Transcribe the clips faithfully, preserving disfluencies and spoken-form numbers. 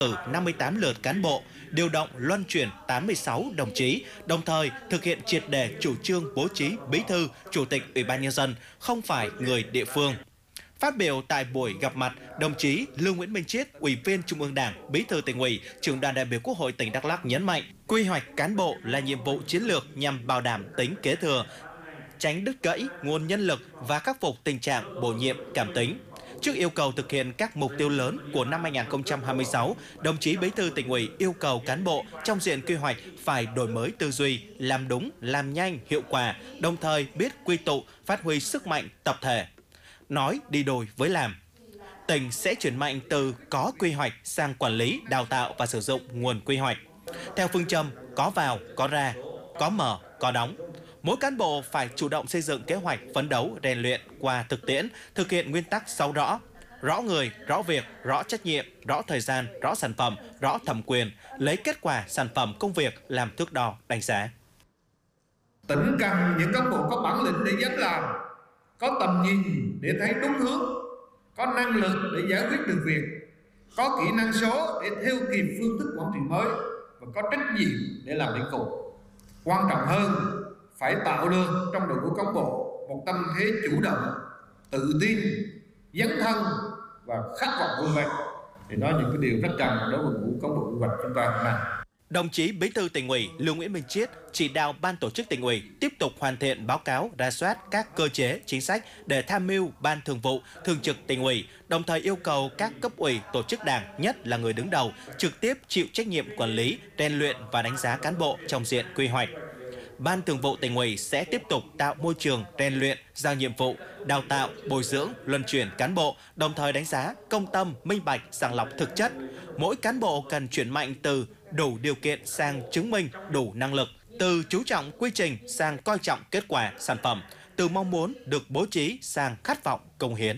cử năm mươi tám lượt cán bộ, điều động luân chuyển tám mươi sáu đồng chí, đồng thời thực hiện triệt để chủ trương bố trí bí thư, chủ tịch Ủy ban Nhân dân không phải người địa phương. Phát biểu tại buổi gặp mặt, đồng chí Lưu Nguyễn Minh Chiết, Ủy viên Trung ương Đảng, Bí thư Tỉnh ủy, Trưởng đoàn đại biểu Quốc hội tỉnh Đắk Lắk nhấn mạnh, quy hoạch cán bộ là nhiệm vụ chiến lược nhằm bảo đảm tính kế thừa, tránh đứt gãy nguồn nhân lực và khắc phục tình trạng bổ nhiệm cảm tính. Trước yêu cầu thực hiện các mục tiêu lớn của năm hai nghìn không trăm hai mươi sáu, đồng chí Bí thư Tỉnh ủy yêu cầu cán bộ trong diện quy hoạch phải đổi mới tư duy, làm đúng, làm nhanh, hiệu quả, đồng thời biết quy tụ, phát huy sức mạnh tập thể. Nói đi đôi với làm. Tỉnh sẽ chuyển mạnh từ có quy hoạch sang quản lý, đào tạo và sử dụng nguồn quy hoạch. Theo phương châm có vào, có ra, có mở, có đóng. Mỗi cán bộ phải chủ động xây dựng kế hoạch phấn đấu, rèn luyện qua thực tiễn, thực hiện nguyên tắc sáu rõ. Rõ người, rõ việc, rõ trách nhiệm, rõ thời gian, rõ sản phẩm, rõ thẩm quyền, lấy kết quả sản phẩm công việc làm thước đo đánh giá. Tỉnh cần những cán bộ có bản lĩnh để dám làm, có tầm nhìn để thấy đúng hướng, có năng lực để giải quyết được việc, có kỹ năng số để theo kịp phương thức quản trị mới và có trách nhiệm để làm đến cùng. Quan trọng hơn, phải tạo được trong đội ngũ cán bộ một tâm thế chủ động, tự tin, dấn thân và khát vọng vươn lên. Thì đó là những cái điều rất cần đối với đội ngũ cán bộ quy hoạch chúng ta hôm nay. Đồng chí Bí thư Tỉnh ủy Lưu Nguyễn Minh Chiết chỉ đạo Ban tổ chức Tỉnh ủy tiếp tục hoàn thiện báo cáo, rà soát các cơ chế, chính sách để tham mưu Ban Thường vụ, Thường trực Tỉnh ủy, đồng thời yêu cầu các cấp ủy, tổ chức đảng, nhất là người đứng đầu, trực tiếp chịu trách nhiệm quản lý, rèn luyện và đánh giá cán bộ trong diện quy hoạch. Ban Thường vụ Tỉnh ủy sẽ tiếp tục tạo môi trường rèn luyện, giao nhiệm vụ, đào tạo, bồi dưỡng, luân chuyển cán bộ, đồng thời đánh giá công tâm, minh bạch, sàng lọc thực chất. Mỗi cán bộ cần chuyển mạnh từ đủ điều kiện sang chứng minh đủ năng lực, từ chú trọng quy trình sang coi trọng kết quả sản phẩm, từ mong muốn được bố trí sang khát vọng cống hiến.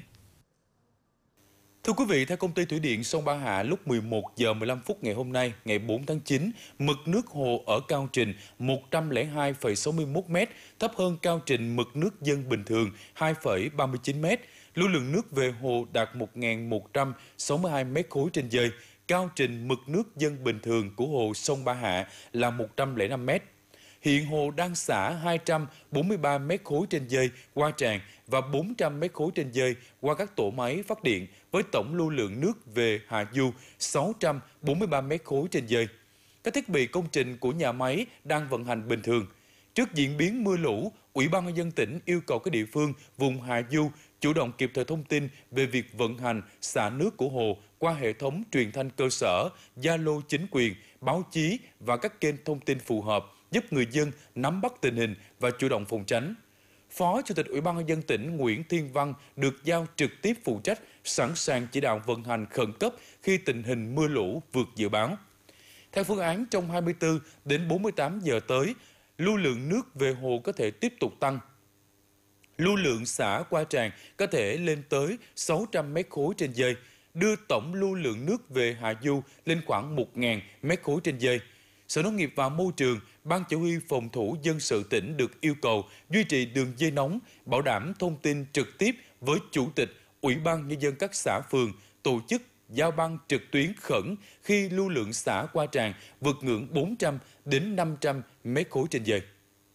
Thưa quý vị, theo công ty thủy điện sông Ba Hạ, lúc mười một giờ mười lăm phút ngày hôm nay, ngày bốn tháng chín, mực nước hồ ở cao trình một trăm lẻ hai phẩy sáu mươi mốt mét, thấp hơn cao trình mực nước dân bình thường hai phẩy ba mươi chín mét. Lưu lượng nước về hồ đạt một nghìn một trăm sáu mươi hai mét khối trên giây. Cao trình mực nước dân bình thường của hồ sông Ba Hạ là một trăm lẻ năm mét. Hiện hồ đang xả hai trăm bốn mươi ba mét khối trên giây qua tràn và bốn trăm mét khối trên giây qua các tổ máy phát điện với tổng lưu lượng nước về hạ du sáu trăm bốn mươi ba mét khối trên giây. Các thiết bị công trình của nhà máy đang vận hành bình thường. Trước diễn biến mưa lũ, Ủy ban Nhân dân tỉnh yêu cầu các địa phương vùng hạ du chủ động kịp thời thông tin về việc vận hành xả nước của hồ qua hệ thống truyền thanh cơ sở, Zalo chính quyền, báo chí và các kênh thông tin phù hợp, giúp người dân nắm bắt tình hình và chủ động phòng tránh. Phó Chủ tịch Ủy ban Nhân dân tỉnh Nguyễn Thiên Văn được giao trực tiếp phụ trách, sẵn sàng chỉ đạo vận hành khẩn cấp khi tình hình mưa lũ vượt dự báo. Theo phương án, trong hai mươi tư đến bốn mươi tám giờ tới, lưu lượng nước về hồ có thể tiếp tục tăng. Lưu lượng xả qua tràn có thể lên tới sáu trăm mét khối trên giây, đưa tổng lưu lượng nước về hạ du lên khoảng một nghìn mét khối trên giây. Sở Nông nghiệp và Môi trường, Ban Chỉ huy Phòng thủ dân sự tỉnh được yêu cầu duy trì đường dây nóng, bảo đảm thông tin trực tiếp với Chủ tịch, Ủy ban Nhân dân các xã phường, tổ chức giao ban trực tuyến khẩn khi lưu lượng xả qua tràn vượt ngưỡng bốn trăm đến năm trăm mét khối trên giây.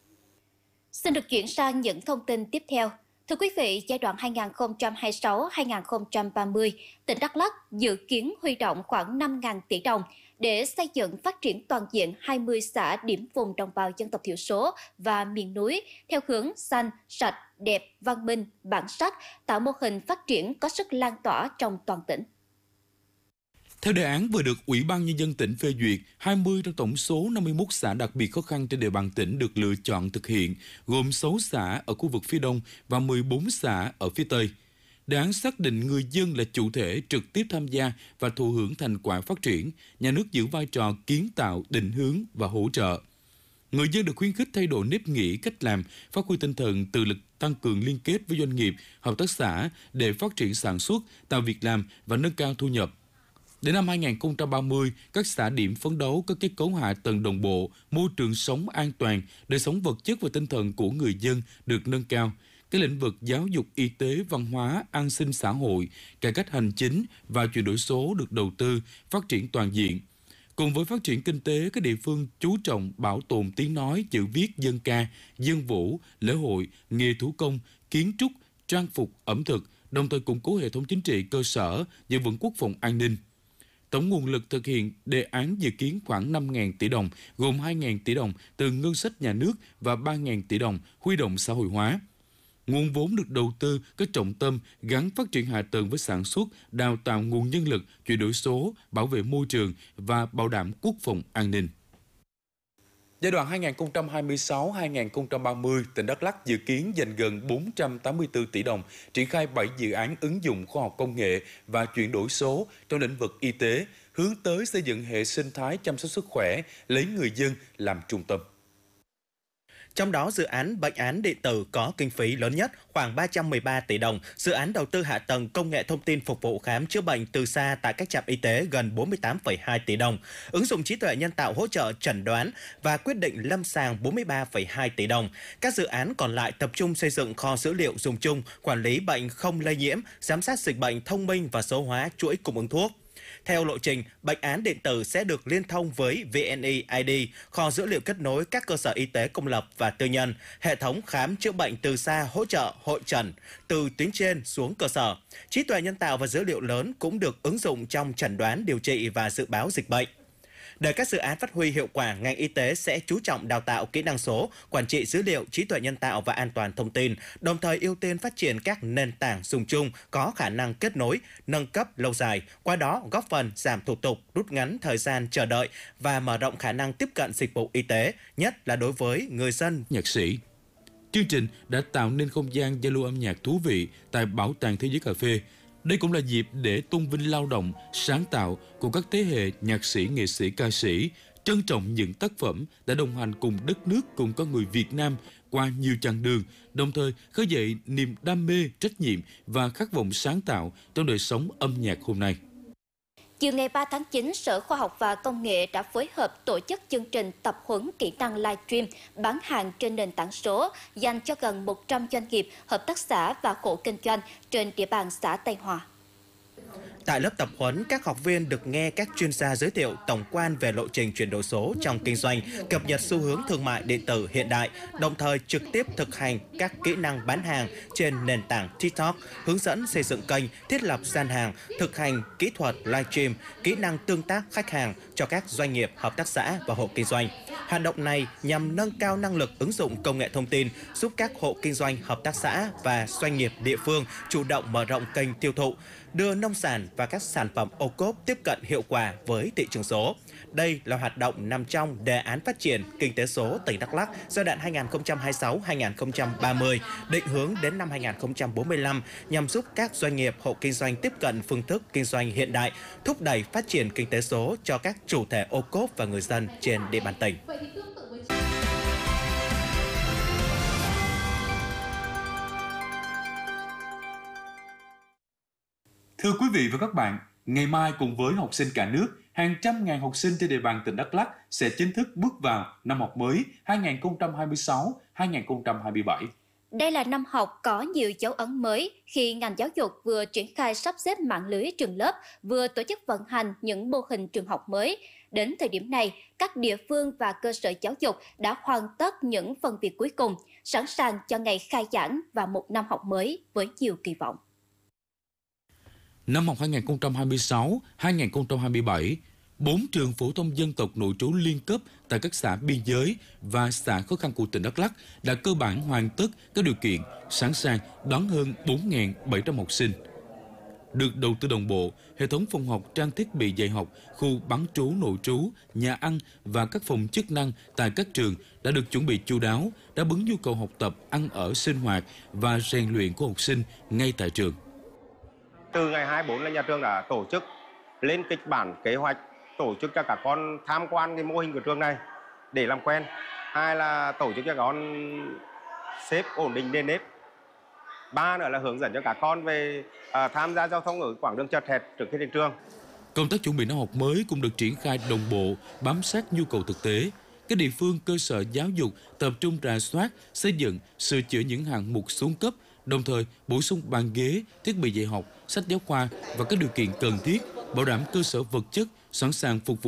Xin được chuyển sang những thông tin tiếp theo. Thưa quý vị, giai đoạn hai nghìn không trăm hai mươi sáu đến hai nghìn không trăm ba mươi, tỉnh Đắk Lắk dự kiến huy động khoảng năm nghìn tỷ đồng để xây dựng phát triển toàn diện hai mươi xã điểm vùng đồng bào dân tộc thiểu số và miền núi theo hướng xanh, sạch, đẹp, văn minh, bản sắc, tạo mô hình phát triển có sức lan tỏa trong toàn tỉnh. Theo đề án vừa được Ủy ban Nhân dân tỉnh phê duyệt, hai mươi trong tổng số năm mươi mốt xã đặc biệt khó khăn trên địa bàn tỉnh được lựa chọn thực hiện, gồm sáu xã ở khu vực phía Đông và mười bốn xã ở phía Tây. Đề án xác định người dân là chủ thể trực tiếp tham gia và thụ hưởng thành quả phát triển, nhà nước giữ vai trò kiến tạo, định hướng và hỗ trợ. Người dân được khuyến khích thay đổi nếp nghĩ, cách làm, phát huy tinh thần tự lực, tăng cường liên kết với doanh nghiệp, hợp tác xã để phát triển sản xuất, tạo việc làm và nâng cao thu nhập. Đến năm hai nghìn không trăm ba mươi, các xã điểm phấn đấu có kết cấu hạ tầng đồng bộ, môi trường sống an toàn, đời sống vật chất và tinh thần của người dân được nâng cao. các lĩnh vực giáo dục, y tế, văn hóa, an sinh xã hội, cải cách hành chính và chuyển đổi số được đầu tư, phát triển toàn diện. Cùng với phát triển kinh tế, các địa phương chú trọng bảo tồn tiếng nói, chữ viết, dân ca, dân vũ, lễ hội, nghề thủ công, kiến trúc, trang phục, ẩm thực, đồng thời củng cố hệ thống chính trị cơ sở, giữ vững quốc phòng an ninh. Tổng nguồn lực thực hiện đề án dự kiến khoảng năm nghìn tỷ đồng, gồm hai nghìn tỷ đồng từ ngân sách nhà nước và ba nghìn tỷ đồng huy động xã hội hóa. Nguồn vốn được đầu tư có trọng tâm gắn phát triển hạ tầng với sản xuất, đào tạo nguồn nhân lực, chuyển đổi số, bảo vệ môi trường và bảo đảm quốc phòng an ninh. Giai đoạn hai nghìn không trăm hai mươi sáu đến hai nghìn không trăm ba mươi, tỉnh Đắk Lắk dự kiến dành gần bốn trăm tám mươi tư tỷ đồng, triển khai bảy dự án ứng dụng khoa học công nghệ và chuyển đổi số trong lĩnh vực y tế, hướng tới xây dựng hệ sinh thái chăm sóc sức khỏe, lấy người dân làm trung tâm. Trong đó, dự án bệnh án điện tử có kinh phí lớn nhất khoảng ba trăm mười ba tỷ đồng, dự án đầu tư hạ tầng công nghệ thông tin phục vụ khám chữa bệnh từ xa tại các trạm y tế gần bốn mươi tám phẩy hai tỷ đồng, ứng dụng trí tuệ nhân tạo hỗ trợ chẩn đoán và quyết định lâm sàng bốn mươi ba phẩy hai tỷ đồng. Các dự án còn lại tập trung xây dựng kho dữ liệu dùng chung, quản lý bệnh không lây nhiễm, giám sát dịch bệnh thông minh và số hóa chuỗi cung ứng thuốc. Theo lộ trình, bệnh án điện tử sẽ được liên thông với vê en e i đê, kho dữ liệu kết nối các cơ sở y tế công lập và tư nhân, hệ thống khám chữa bệnh từ xa hỗ trợ hội chẩn từ tuyến trên xuống cơ sở. Trí tuệ nhân tạo và dữ liệu lớn cũng được ứng dụng trong chẩn đoán, điều trị và dự báo dịch bệnh. Để các dự án phát huy hiệu quả, ngành y tế sẽ chú trọng đào tạo kỹ năng số, quản trị dữ liệu, trí tuệ nhân tạo và an toàn thông tin, đồng thời ưu tiên phát triển các nền tảng dùng chung có khả năng kết nối, nâng cấp lâu dài, qua đó góp phần giảm thủ tục, rút ngắn thời gian chờ đợi và mở rộng khả năng tiếp cận dịch vụ y tế, nhất là đối với người dân. Nhạc sĩ. Chương trình đã tạo nên không gian giao lưu âm nhạc thú vị tại Bảo tàng Thế giới Cà phê. Đây cũng là dịp để tôn vinh lao động, sáng tạo của các thế hệ nhạc sĩ, nghệ sĩ, ca sĩ, trân trọng những tác phẩm đã đồng hành cùng đất nước, cùng con người Việt Nam qua nhiều chặng đường, đồng thời khơi dậy niềm đam mê, trách nhiệm và khát vọng sáng tạo trong đời sống âm nhạc hôm nay. Chiều ngày ba tháng chín, Sở Khoa học và Công nghệ đã phối hợp tổ chức chương trình tập huấn kỹ năng livestream bán hàng trên nền tảng số dành cho gần một trăm doanh nghiệp, hợp tác xã và hộ kinh doanh trên địa bàn xã Tây Hòa. Tại lớp tập huấn, các học viên được nghe các chuyên gia giới thiệu tổng quan về lộ trình chuyển đổi số trong kinh doanh, cập nhật xu hướng thương mại điện tử hiện đại, đồng thời trực tiếp thực hành các kỹ năng bán hàng trên nền tảng TikTok, hướng dẫn xây dựng kênh, thiết lập gian hàng, thực hành kỹ thuật livestream, kỹ năng tương tác khách hàng cho các doanh nghiệp, hợp tác xã và hộ kinh doanh. Hoạt động này nhằm nâng cao năng lực ứng dụng công nghệ thông tin, giúp các hộ kinh doanh, hợp tác xã và doanh nghiệp địa phương chủ động mở rộng kênh tiêu thụ, đưa nông sản và các sản phẩm ô cốp tiếp cận hiệu quả với thị trường số. Đây là hoạt động nằm trong đề án phát triển kinh tế số tỉnh Đắk Lắk giai đoạn hai nghìn không trăm hai mươi sáu đến hai nghìn không trăm ba mươi, định hướng đến năm hai nghìn không trăm bốn mươi lăm nhằm giúp các doanh nghiệp, hộ kinh doanh tiếp cận phương thức kinh doanh hiện đại, thúc đẩy phát triển kinh tế số cho các chủ thể ô cốp và người dân trên địa bàn tỉnh. Thưa quý vị và các bạn, ngày mai cùng với học sinh cả nước, hàng trăm ngàn học sinh trên địa bàn tỉnh Đắk Lắk sẽ chính thức bước vào năm học mới hai nghìn không trăm hai mươi sáu đến hai nghìn không trăm hai mươi bảy. Đây là năm học có nhiều dấu ấn mới khi ngành giáo dục vừa triển khai sắp xếp mạng lưới trường lớp, vừa tổ chức vận hành những mô hình trường học mới. Đến thời điểm này, các địa phương và cơ sở giáo dục đã hoàn tất những phần việc cuối cùng, sẵn sàng cho ngày khai giảng và một năm học mới với nhiều kỳ vọng. Năm học hai nghìn không trăm hai mươi sáu đến hai nghìn không trăm hai mươi bảy, bốn trường phổ thông dân tộc nội trú liên cấp tại các xã biên giới và xã khó khăn của tỉnh Đắk Lắk đã cơ bản hoàn tất các điều kiện, sẵn sàng đón hơn bốn nghìn bảy trăm học sinh. Được đầu tư đồng bộ, hệ thống phòng học, trang thiết bị dạy học, khu bán trú nội trú, nhà ăn và các phòng chức năng tại các trường đã được chuẩn bị chu đáo, đáp ứng nhu cầu học tập, ăn ở, sinh hoạt và rèn luyện của học sinh ngay tại trường. Từ ngày hai mươi bốn là nhà trường đã tổ chức lên kịch bản kế hoạch tổ chức cho các con tham quan cái mô hình của trường này để làm quen. Hai là tổ chức cho các con xếp ổn định nền nếp. Ba nữa là hướng dẫn cho các con về à, tham gia giao thông ở quãng đường chật hẹp trước khi đến trường. Công tác chuẩn bị năm học mới cũng được triển khai đồng bộ, bám sát nhu cầu thực tế. Các địa phương cơ sở giáo dục tập trung rà soát, xây dựng, sửa chữa những hạng mục xuống cấp đồng thời bổ sung bàn ghế, thiết bị dạy học, sách giáo khoa và các điều kiện cần thiết, bảo đảm cơ sở vật chất sẵn sàng phục vụ